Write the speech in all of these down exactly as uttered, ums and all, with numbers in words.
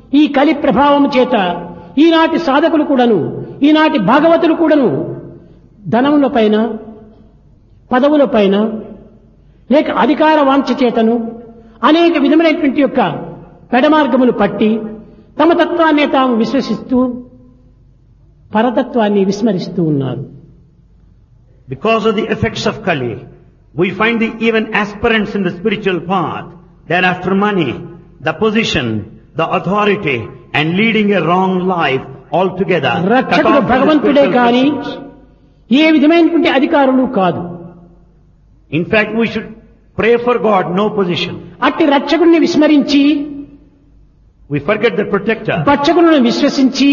ఈ కలి ప్రభావం చేత ఈనాటి సాధకులు కూడాను, ఈనాటి భాగవతులు కూడాను ధనముల పైన, పదవుల పైన, లేక అధికార వాంఛ చేతను అనేక విధములైనటువంటి యొక్క పెడమార్గములు పట్టి తమ తత్వాన్ని తాము విశ్వసిస్తూ పరతత్వాన్ని విస్మరిస్తూ ఉన్నారు. Because of the effects of Kali, we find the even aspirants in the spiritual path, they're after money, the position, the authority, and leading a wrong life altogether. రక్షకుడు భగవంతుడే కాని ఏ విధమైనటువంటి అధికారులు కాదు. In fact, we should pray for God, no position. అట్టి రక్షకుడిని విస్మరించి We forget the protector. భక్షకులను విశ్వసించి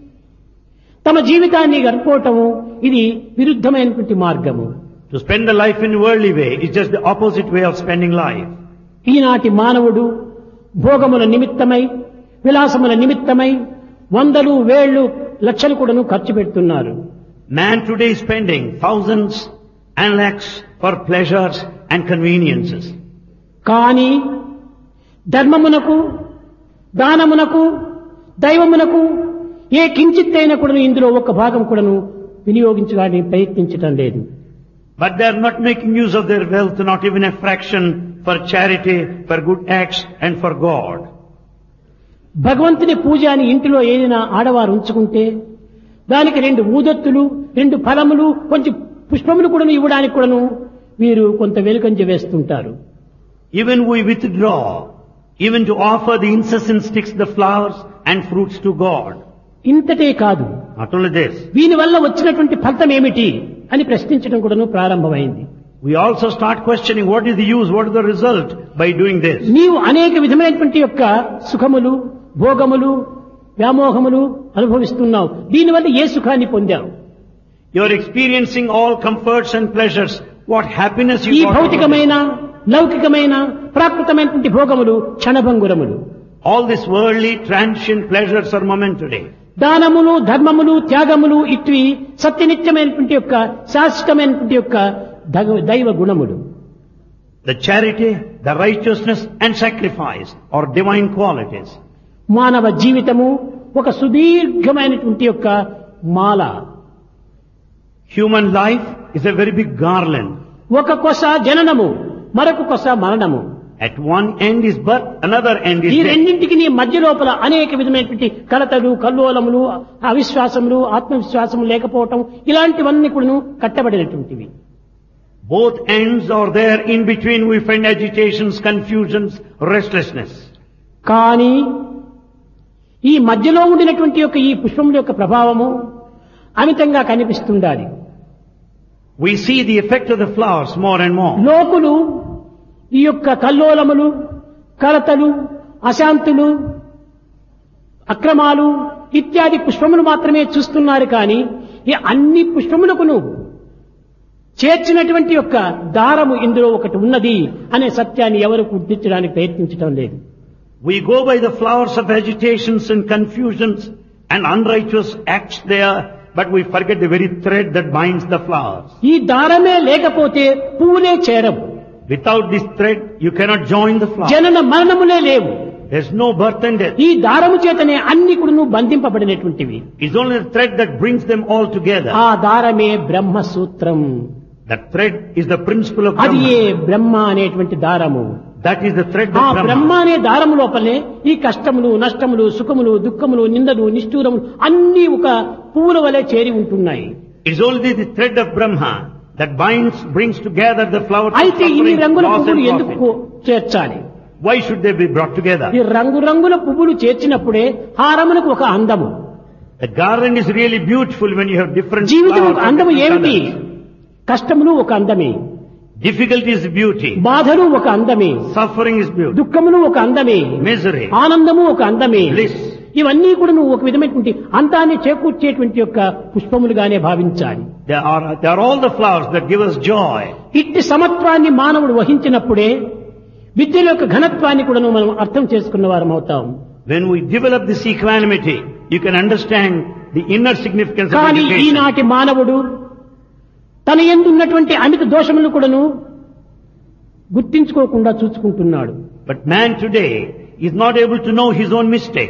తమ జీవితాన్ని గడుపుకోవటము ఇది విరుద్ధమైనటువంటి మార్గము. To spend the life in worldly way is just the opposite way of spending life. ఈనాటి మానవుడు భోగముల నిమిత్తమై, విలాసముల నిమిత్తమై వందలు వేళ్లు లక్షలు కూడాను ఖర్చు పెడుతున్నారు. Man today is spending thousands and lakhs for pleasures and conveniences. కానీ ధర్మమునకు, దానమునకు, దైవమునకు ఏ కించిత్తైనా కూడాను ఇందులో ఒక భాగం కూడాను వినియోగించడానికి ప్రయత్నించటం లేదు. But they are not making use of their wealth, not even a fraction for charity, for good acts and for God. భగవంతుని పూజ అని ఇంటిలో ఏదైనా ఆడవారు ఉంచుకుంటే దానికి రెండు ఊదత్తులు, రెండు ఫలములు, కొంచెం పుష్పములు కూడాను ఇవ్వడానికి కూడాను వీరు కొంత వెలుకంజ వేస్తుంటారు. Even we withdraw, even to offer the incense sticks, the flowers and fruits to God. ఇంతటే కాదు, Not only this, దీని వల్ల వచ్చినటువంటి ఫలితం ఏమిటి అని ప్రశ్నించడం కూడాను ప్రారంభమైంది. we also start questioning what is the use, what is the result by doing this. నీవు అనేక విధమైనటువంటి యొక్క సుఖములు, భోగములు, వ్యామోహములు అనుభవిస్తున్నావు. దీనివల్ల ఏ సుఖాన్ని పొందావు? You are experiencing all comforts and pleasures. What happiness ఈ you got? భౌతికమైన, లౌకికమైన, ప్రాకృతమైనటువంటి భోగములు క్షణభంగురములు. All these worldly transient pleasures are momentary. దానములు, ధర్మములు, త్యాగములు ఇట్వి సత్యనిత్యమైనటువంటి యొక్క శాశ్వతమైనటువంటి యొక్క దగ- దైవ గుణములు. The charity, the righteousness and sacrifice are divine qualities. మానవ జీవితము ఒక సుదీర్ఘమైనటువంటి యొక్క మాల. Human life is a very big garland. ఒక కొస జననము, మరొక కొస మరణము. At one end is birth, another end is ఈ death. రెండింటికి నీ మధ్య లోపల అనేక విధమైనటువంటి కలతలు, కల్లోలములు, అవిశ్వాసములు, ఆత్మవిశ్వాసము లేకపోవటం ఇలాంటివన్నీ కూడా కట్టబడినటువంటివి. Both ends are there. In between we find agitations, confusions, restlessness. కానీ ఈ మధ్యలో ఉండినటువంటి యొక్క ఈ పుష్పముల యొక్క ప్రభావము అమితంగా కనిపిస్తుండాలి. We see the effect of the flowers more and more. లోకులు ఈ యొక్క కల్లోలములు, కలతలు, అశాంతులు, అక్రమాలు ఇత్యాది పుష్పములు మాత్రమే చూస్తున్నారు. కానీ ఈ అన్ని పుష్పములకును చేర్చినటువంటి యొక్క దారము ఇందులో ఒకటి ఉన్నది అనే సత్యాన్ని ఎవరు గుర్తించడానికి ప్రయత్నించడం లేదు. We go by the flowers of agitations and confusions and unrighteous acts there, but we forget the very thread that binds the flowers. ఈ దారమే లేకపోతే పువ్వులే చేరవు. Without this thread, you cannot join the flower. జనన మరణములే లేవు. There's no birth and death. ఈ దారము చేతనే అన్ని కూడాను బంధింపబడినటువంటివి. It's only the thread that brings them all together. ఆ దారమే బ్రహ్మ సూత్రం. That thread is the principle of అది ఏ Brahma. బ్రహ్మ అనేటువంటి దారము. That is the thread ఆ of బ్రహ్మ Brahma. అనే దారము లోపలే ఈ కష్టములు, నష్టములు, సుఖములు, దుఃఖములు, నిందలు, నిష్ఠూరములు అన్ని ఒక పువ్వుల వలె చేరి ఉంటున్నాయి. It's only the thread of Brahma that binds, brings together the flowers of అయితే ఇన్ని suffering, రంగుల loss పువ్వులు and ఎందుకు profit. చేర్చాలి? Why should they be brought together? ఈ రంగురంగుల పువ్వులు చేర్చినప్పుడే హారమునకు ఒక అందము. The garland is really beautiful when you have different జీవితం flowers ఒక of అందము different ఏమిటి? colors. కష్టములు ఒక అందమే, Difficulty is beauty. బాధలు ఒక అందమే, Suffering is beauty. దుఃఖములు ఒక అందమే, Misery. ఆనందము ఒక అందమే. Bliss. ఇవన్నీ కూడా నువ్వు ఒక విధమైనటువంటి అంతాన్ని చేకూర్చేటువంటి యొక్క పుష్పములుగానే భావించాలి. They are, they are all the flowers that give us joy. ఇట్టి సమత్వాన్ని మానవుడు వహించినప్పుడే విద్యల యొక్క ఘనత్వాన్ని కూడా మనం అర్థం చేసుకున్న వారం అవుతాం. When we develop this equanimity, you can understand the inner significance of కానీ education. ఈనాటి మానవుడు తన యందు ఉన్నటువంటి అమిత దోషములను కూడాను గుర్తించుకోకుండా చూసుకుంటున్నాడు. But man today is not able to know his own mistake.